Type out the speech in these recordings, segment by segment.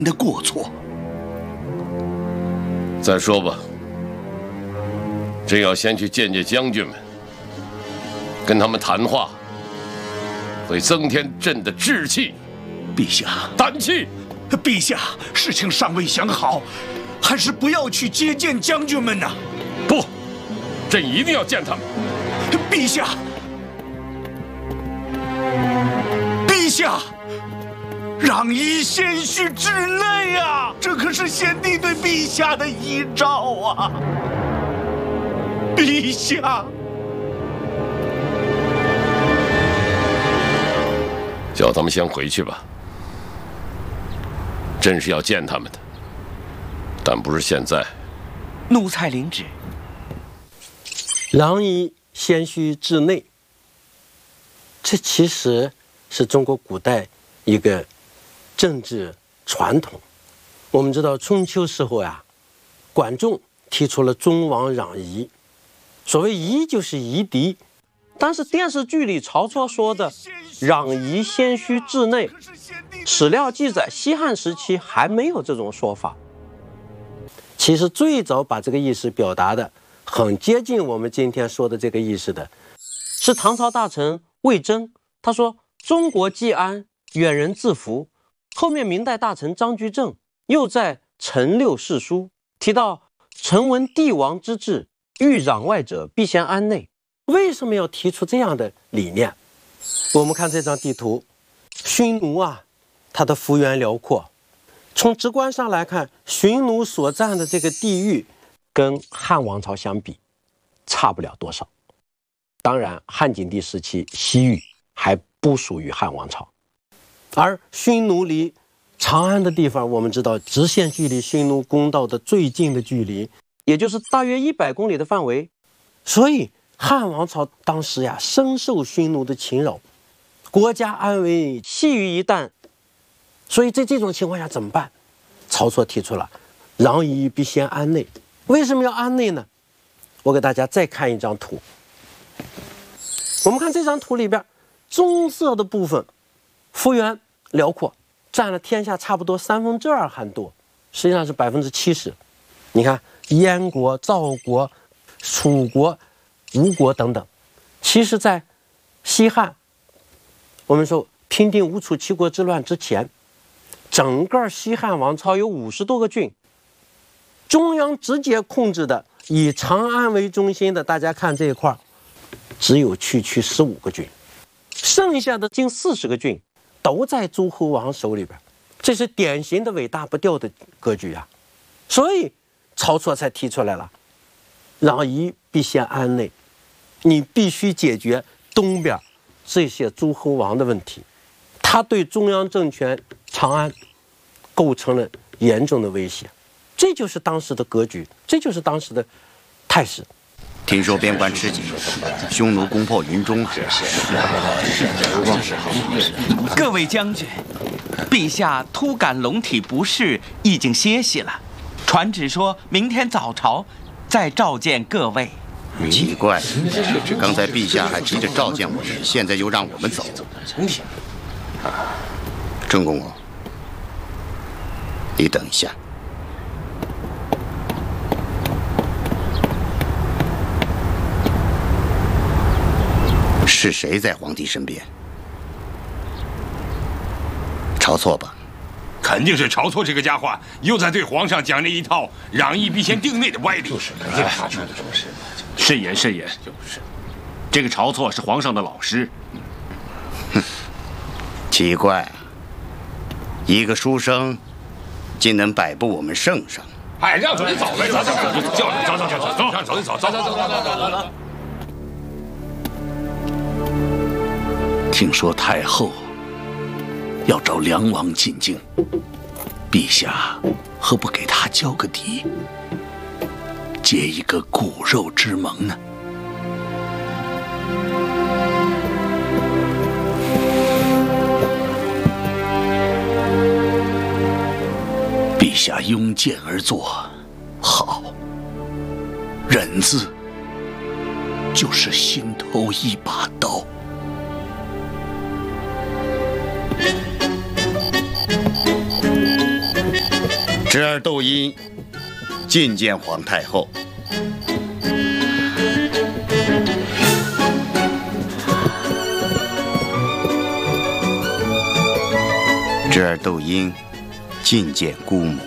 的过错。 再说吧，朕要先去见见将军们，跟他们谈话，会增添朕的志气。 陛下， 胆气！ 陛下，事情尚未想好，还是不要去接见将军们呐。 不，朕一定要见他们。 陛下，陛下，攘夷先须至内啊！这可是先帝对陛下的遗诏啊！陛下， 叫他们先回去吧。朕是要见他们的，但不是现在。 奴才领旨。 攘夷先须至内，这其实是中国古代一个政治传统。我们知道春秋时候呀，管仲提出了尊王攘夷，所谓夷就是夷狄，但是电视剧里曹操说的攘夷先须至内，史料记载西汉时期还没有这种说法。其实最早把这个意思表达的很接近我们今天说的这个意思的，是唐朝大臣魏征。他说中国既安，远人自服。后面明代大臣张居正又在陈六世书提到，臣闻帝王之治，欲攘外者必先安内。为什么要提出这样的理念？我们看这张地图，匈奴啊，它的幅员辽阔，从直观上来看，匈奴所占的这个地域跟汉王朝相比差不了多少。当然汉景帝时期西域还不属于汉王朝，而匈奴离长安的地方，我们知道直线距离匈奴公道的最近的距离也就是大约100公里的范围。所以汉王朝当时呀，深受匈奴的侵扰，国家安危系于一旦。所以在这种情况下怎么办？曹操提出了攘夷必先安内。为什么要安内呢？我给大家再看一张图。我们看这张图里边，棕色的部分幅员辽阔，占了天下差不多2/3还多，实际上是70%。你看燕国、赵国、楚国、吴国等等。其实在西汉，我们说平定吴楚七国之乱之前，整个西汉王朝有50多个郡，中央直接控制的以长安为中心的，大家看这一块只有区15个郡，剩下的近40个郡都在诸侯王手里边。这是典型的尾大不掉的格局啊！所以曹操才提出来了，攘夷必先安内，你必须解决东边这些诸侯王的问题，他对中央政权长安构成了严重的威胁。这就是当时的格局，这就是当时的态势。 听说边关吃紧，匈奴攻破云中。 各位将军，陛下突感龙体不适，已经歇息了。传旨说明天早朝再召见各位。 奇怪，刚才陛下还急着召见我们，现在又让我们走。郑公公，你等一下。是谁在皇帝身边？晁错吧？ 肯定是晁错这个家伙又在对皇上讲这一套攘夷必先定内的歪理。就是慎言慎言。这个晁错是皇上的老师。 哼，奇怪啊，一个书生竟能摆布我们圣上。 哎，让走就走呗，走，让走就走，走。 听说太后要召梁王进京，陛下何不给他交个底，结一个骨肉之盟呢？陛下拥剑而坐，好。忍字就是心头一把刀。 侄儿窦婴觐见皇太后。侄儿窦婴觐见姑母。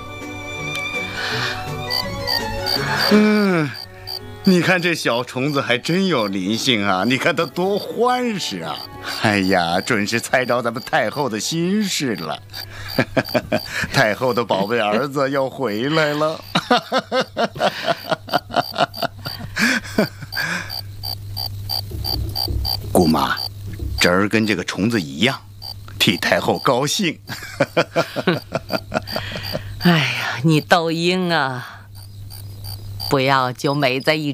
你看这小虫子还真有灵性啊！你看它多欢实啊！哎呀，准是猜着咱们太后的心事了。太后的宝贝儿子要回来了。姑妈，侄儿跟这个虫子一样，替太后高兴。 哎呀，你窦婴啊，不要就美在一